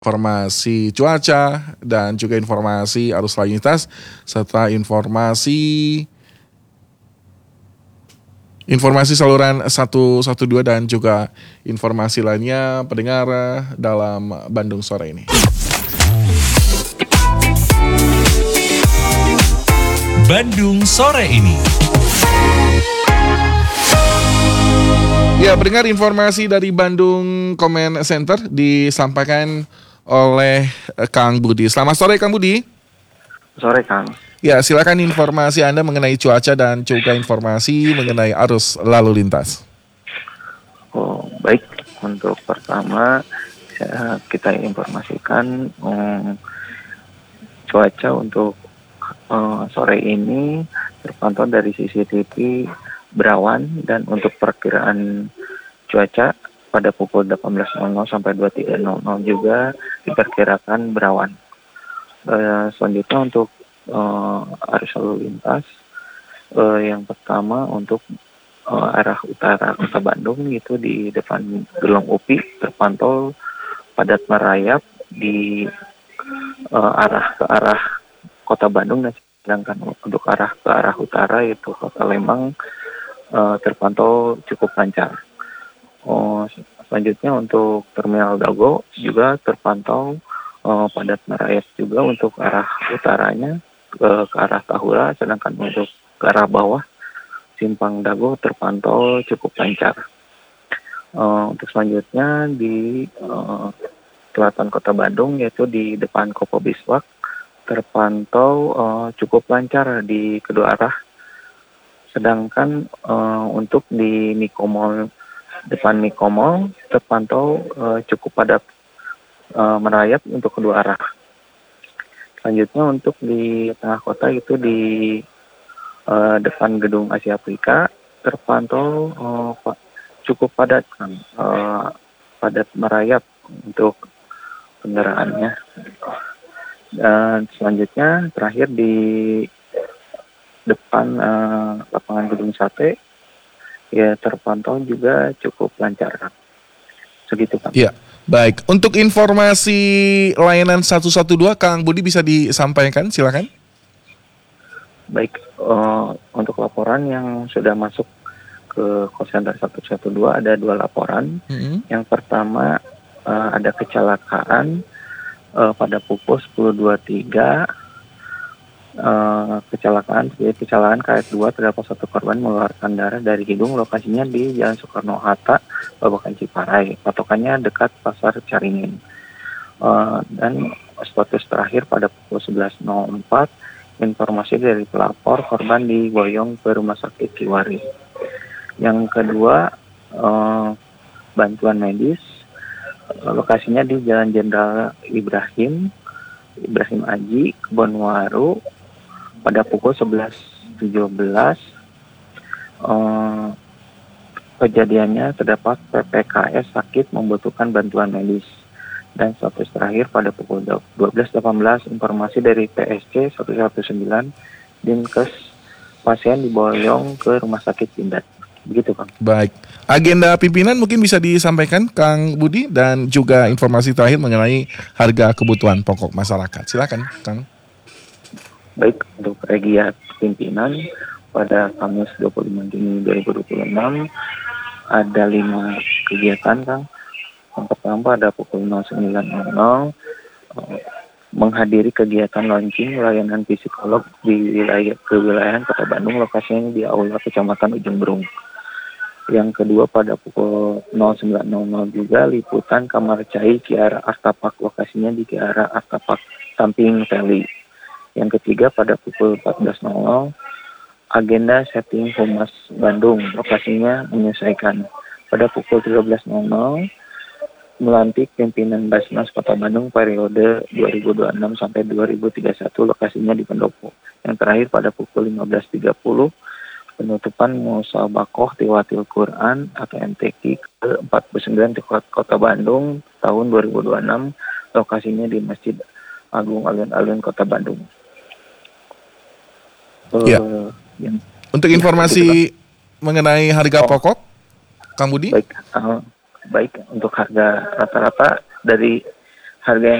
informasi cuaca dan juga informasi arus lalu lintas serta informasi saluran 112 dan juga informasi lainnya pendengar dalam Bandung sore ini. Bandung sore ini. Ya, pendengar, informasi dari Bandung Comment Center disampaikan oleh Kang Budi. Selamat sore Kang Budi. Sore Kang. Ya, silakan informasi Anda mengenai cuaca dan juga informasi mengenai arus lalu lintas. Oh, baik. Untuk pertama kita informasikan cuaca untuk sore ini terpantau dari CCTV berawan, dan untuk perkiraan cuaca pada pukul 18.00 sampai 23.00 juga diperkirakan berawan. Selanjutnya untuk arus lalu lintas, yang pertama untuk arah utara Kota Bandung itu di depan Gelong UPI terpantau padat merayap di arah ke arah Kota Bandung, dan sedangkan untuk arah ke arah utara yaitu Kota Lembang terpantau cukup lancar. Selanjutnya untuk Terminal Dago juga terpantau padat merayap juga untuk arah utaranya ke arah Tahura, sedangkan untuk ke arah bawah Simpang Dago terpantau cukup lancar. Untuk selanjutnya di selatan Kota Bandung yaitu di depan Kopo Biswak terpantau cukup lancar di kedua arah. Sedangkan untuk di Mikomol, depan Mikomol terpantau cukup padat merayap untuk kedua arah. Selanjutnya untuk di tengah kota itu di depan Gedung Asia Afrika terpantau cukup padat, padat merayap untuk kendaraannya. Dan selanjutnya terakhir di depan lapangan Gedung Sate ya terpantau juga cukup lancar. Segitu Kang. Ya, baik. Untuk informasi layanan 112 Kang Budi bisa disampaikan, silakan. Baik, untuk laporan yang sudah masuk ke call center 112 ada 2 laporan. Yang pertama ada kecelakaan pada pukul 10.23. Kecelakaan KF2 terdapat 1 korban mengeluarkan darah dari hidung. Lokasinya di Jalan Soekarno-Hatta, Babakan Ciparai. Patokannya dekat Pasar Caringin. Dan status terakhir pada pukul 11.04, informasi dari pelapor korban diboyong ke Rumah Sakit Ciwari. Yang kedua, bantuan medis. Lokasinya di Jalan Jenderal Ibrahim Aji, Kebonwaru, pada pukul 11.17. Kejadiannya terdapat PPKS sakit membutuhkan bantuan medis. Dan status terakhir pada pukul 12.18, informasi dari PSC 119 Dinkes, pasien diboyong ke Rumah Sakit Pindad. Begitu Kang. Baik. Agenda pimpinan mungkin bisa disampaikan Kang Budi, dan juga informasi terakhir mengenai harga kebutuhan pokok masyarakat. Silakan Kang. Baik, untuk regia pimpinan pada Kamis 25 Juni 2026 ada 5 kegiatan Kang. Yang pertama pada pukul 09.00 menghadiri kegiatan launching layanan psikolog di kewilayahan Kota Bandung, lokasinya di Aula Kecamatan Ujung Berung. Yang kedua pada pukul 09.00 juga liputan Kamar Cai Kiara Artapak, lokasinya di Kiara Artapak samping Valley. Yang ketiga pada pukul 14.00 agenda setting Humas Bandung, lokasinya menyesuaikan. Pada pukul 13.00 melantik pimpinan Basnas Kota Bandung periode 2026 sampai 2031, lokasinya di Pendopo. Yang terakhir pada pukul 15.30 penutupan Musabakoh Tilawatil Quran atau MTQ ke-49 di Kota Bandung tahun 2026, lokasinya di Masjid Agung Alun-Alun Kota Bandung. Ya. Untuk informasi mengenai harga pokok, Kang Budi? Baik, untuk harga rata-rata dari harga